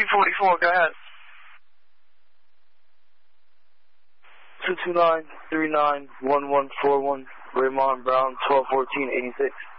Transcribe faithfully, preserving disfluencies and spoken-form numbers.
forty-four, go ahead. two two nine, three nine, one one four one, Raymond Brown, twelve fourteen eighty-six.